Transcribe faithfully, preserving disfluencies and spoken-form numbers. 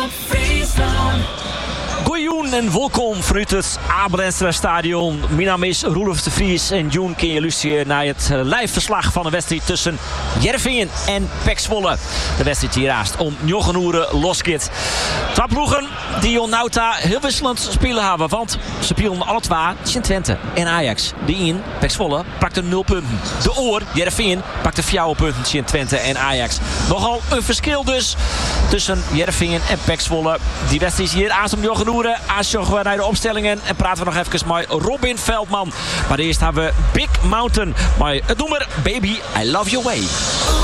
Goeioen en welkom vanuit het Abelenstra Stadion. Mijn naam is Roelof de Vries en Joen kun je luisteren naar het live verslag van de wedstrijd tussen Heerenveen en Pek Zwolle. De wedstrijd hieraast om negen uur loskit. Twee ploegen die Nauta heel wisselend spelen hebben, want ze spelen alle twee tegen Twente en Ajax. De een, Pek Zwolle, pakte nul punten. De oor, Heerenveen, pakte vier punten tegen Twente en Ajax. Nogal een verschil dus tussen Heerenveen en Pek Zwolle. Die wedstrijd is hier aast om negen uur. Aansjogen we naar de opstellingen en praten we nog even met Robin Veldman. Maar eerst hebben we Big Mountain. Maar het nummer Baby, I Love Your Way.